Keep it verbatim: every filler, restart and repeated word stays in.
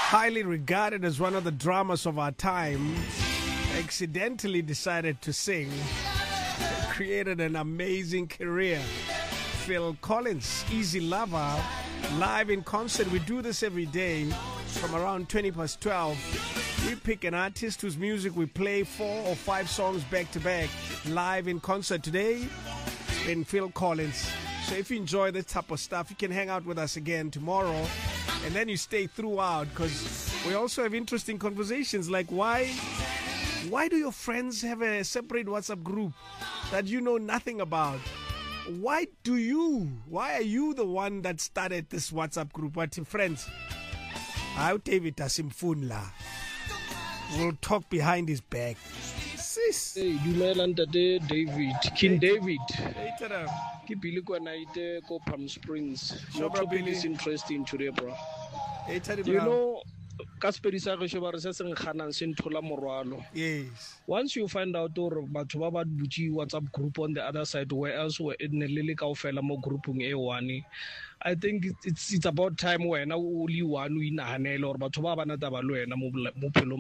highly regarded as one of the dramas of our time, accidentally decided to sing, created an amazing career. Phil Collins, Easy Lover, live in concert. We do this every day from around twenty past twelve. We pick an artist whose music we play four or five songs back to back, live in concert. Today, in Phil Collins. So if you enjoy this type of stuff, you can hang out with us again tomorrow. And then you stay throughout, because we also have interesting conversations like why why do your friends have a separate WhatsApp group that you know nothing about? Why do you? Why are you the one that started this WhatsApp group? What friends? I'll David Asimfunla. We'll talk behind his back. Sis. Hey, dumela ntate David, King David. Hey, tada. Ke Billy kwa night ko Palm Springs. Sure, Your bro, topic Billy. is interesting today, bro. Hey, tada, You bro. know, ka sepedi sa ge sheba re se seng kganang se nthola morwalo. Yes. Once you find out or batho ba ba butsi WhatsApp group on the other side where else were in le le kaofela mo groupung e one, I think it's it's about time when o le one o inahanela or batho ba ba na taba le wena mo mo phelong